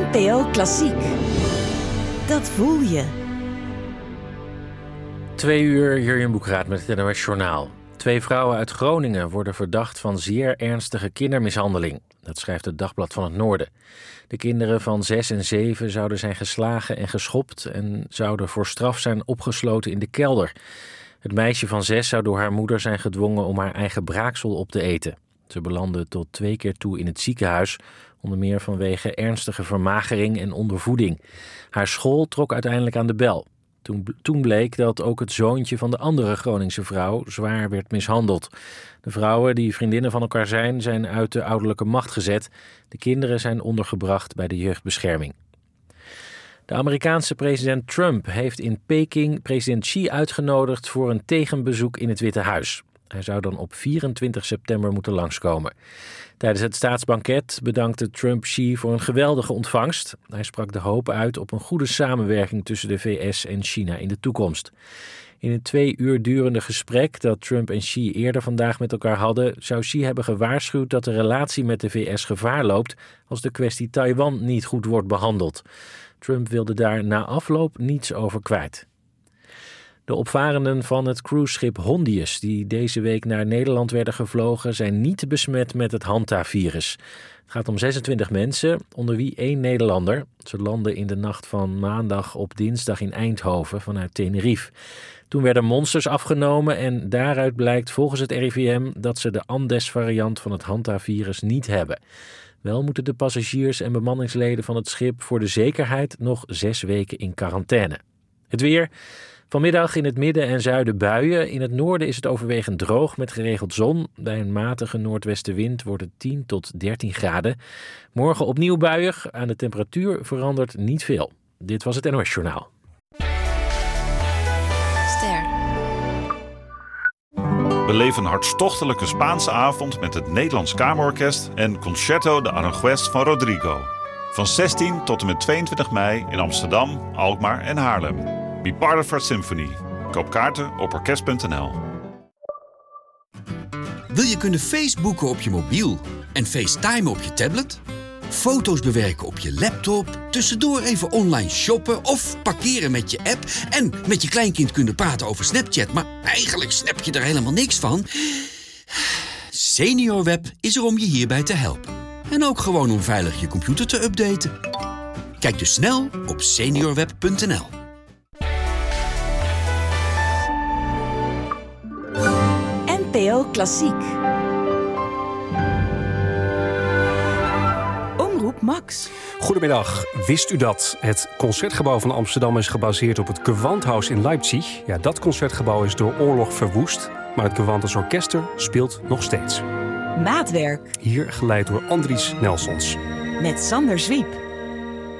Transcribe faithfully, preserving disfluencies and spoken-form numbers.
N P O Klassiek. Dat voel je. Twee uur, Jurjen Boekraat met het N O S Journaal. Twee vrouwen uit Groningen worden verdacht van zeer ernstige kindermishandeling. Dat schrijft het Dagblad van het Noorden. De kinderen van zes en zeven zouden zijn geslagen en geschopt en zouden voor straf zijn opgesloten in de kelder. Het meisje van zes zou door haar moeder zijn gedwongen om haar eigen braaksel op te eten. Ze belandde tot twee keer toe in het ziekenhuis, onder meer vanwege ernstige vermagering en ondervoeding. Haar school trok uiteindelijk aan de bel. Toen, toen bleek dat ook het zoontje van de andere Groningse vrouw zwaar werd mishandeld. De vrouwen, die vriendinnen van elkaar zijn, zijn uit de ouderlijke macht gezet. De kinderen zijn ondergebracht bij de jeugdbescherming. De Amerikaanse president Trump heeft in Peking president Xi uitgenodigd voor een tegenbezoek in het Witte Huis. Hij zou dan op vierentwintig september moeten langskomen. Tijdens het staatsbanket bedankte Trump Xi voor een geweldige ontvangst. Hij sprak de hoop uit op een goede samenwerking tussen de V S en China in de toekomst. In een twee uur durende gesprek dat Trump en Xi eerder vandaag met elkaar hadden, zou Xi hebben gewaarschuwd dat de relatie met de V S gevaar loopt als de kwestie Taiwan niet goed wordt behandeld. Trump wilde daar na afloop niets over kwijt. De opvarenden van het cruiseschip Hondius, die deze week naar Nederland werden gevlogen, zijn niet besmet met het Hanta-virus. Het gaat om zesentwintig mensen, onder wie één Nederlander. Ze landden in de nacht van maandag op dinsdag in Eindhoven vanuit Tenerife. Toen werden monsters afgenomen en daaruit blijkt volgens het R I V M dat ze de Andes-variant van het Hanta-virus niet hebben. Wel moeten de passagiers en bemanningsleden van het schip voor de zekerheid nog zes weken in quarantaine. Het weer. Vanmiddag in het midden en zuiden buien. In het noorden is het overwegend droog met geregeld zon. Bij een matige noordwestenwind wordt het tien tot dertien graden. Morgen opnieuw buiig. Aan de temperatuur verandert niet veel. Dit was het N O S Journaal. Ster. Beleef een hartstochtelijke Spaanse avond met het Nederlands Kamerorkest en Concerto de Aranjuez van Rodrigo. Van zestien tot en met tweeëntwintig mei in Amsterdam, Alkmaar en Haarlem. Be part of our symphony. Koop kaarten op orkest punt n l. Wil je kunnen Facebooken op je mobiel en FaceTimen op je tablet? Foto's bewerken op je laptop, tussendoor even online shoppen of parkeren met je app en met je kleinkind kunnen praten over Snapchat, maar eigenlijk snap je er helemaal niks van? SeniorWeb is er om je hierbij te helpen. En ook gewoon om veilig je computer te updaten. Kijk dus snel op seniorweb punt n l. N P O Klassiek. Omroep Max. Goedemiddag. Wist u dat het Concertgebouw van Amsterdam is gebaseerd op het Gewandhaus in Leipzig? Ja, dat concertgebouw is door oorlog verwoest, maar het Gewandhaus Orkester speelt nog steeds. Maatwerk. Hier geleid door Andries Nelsons. Met Sander Zwiep.